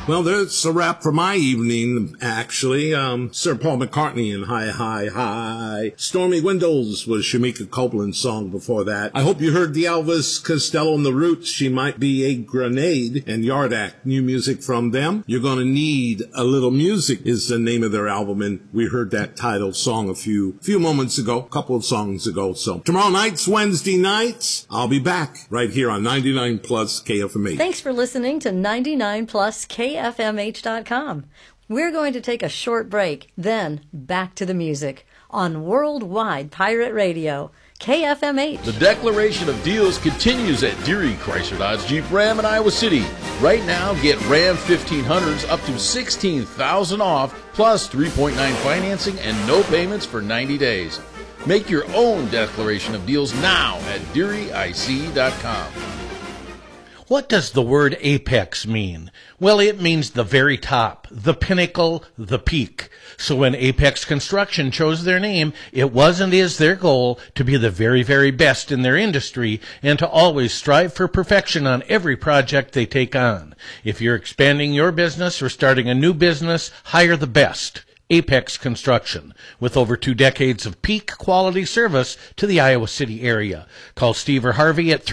Well, that's a wrap for my evening, actually. Sir Paul McCartney and Hi, Hi, Hi. Stormy Windows was Shamika Copeland's song before that. I hope you heard the Elvis Costello and the Roots, She Might Be a Grenade, and Yard Act. New music from them. You're Gonna Need a Little Music is the name of their album, and we heard that title song a few moments ago, a couple of songs ago. So tomorrow night's Wednesday nights, I'll be back right here on 99 Plus KFMH. Thanks for listening to 99 Plus KFMH.com. We're going to take a short break, then back to the music on Worldwide Pirate Radio, KFMH. The declaration of deals continues at Deary Chrysler Dodge Jeep Ram in Iowa City. Right now, get Ram 1500s up to $16,000 off, plus 3.9 financing and no payments for 90 days. Make your own declaration of deals now at DearyIC.com. What does the word apex mean? Well, it means the very top, the pinnacle, the peak. So when Apex Construction chose their name, it was and is their goal to be the very, very best in their industry and to always strive for perfection on every project they take on. If you're expanding your business or starting a new business, hire the best. Apex Construction, with over 2 decades of peak quality service to the Iowa City area. Call Steve or Harvey at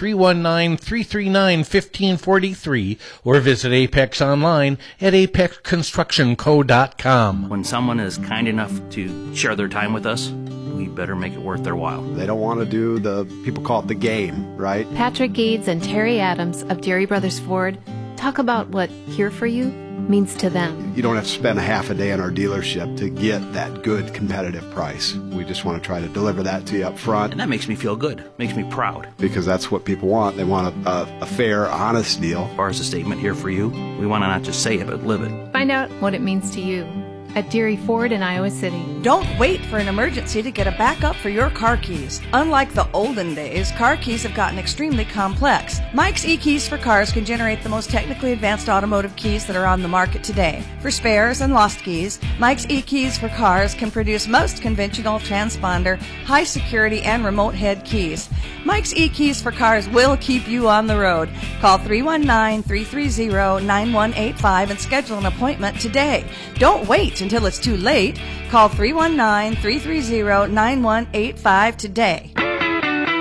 319-339-1543 or visit Apex online at apexconstructionco.com. When someone is kind enough to share their time with us, we better make it worth their while. They don't want to do people call it the game, right? Patrick Gades and Terry Adams of Deary Brothers Ford talk about what Here For You means to them. You don't have to spend a half a day in our dealership to get that good competitive price. We just want to try to deliver that to you up front. And that makes me feel good, makes me proud. Because that's what people want. They want a fair, honest deal. As far as the statement Here For You, we want to not just say it, but live it. Find out what it means to you at Deary Ford in Iowa City. Don't wait for an emergency to get a backup for your car keys. Unlike the olden days, car keys have gotten extremely complex. Mike's eKeys for Cars can generate the most technically advanced automotive keys that are on the market today. For spares and lost keys, Mike's eKeys for Cars can produce most conventional transponder, high security, and remote head keys. Mike's eKeys for Cars will keep you on the road. Call 319-330-9185 and schedule an appointment today. Don't wait until it's too late. Call 319-330-9185 today.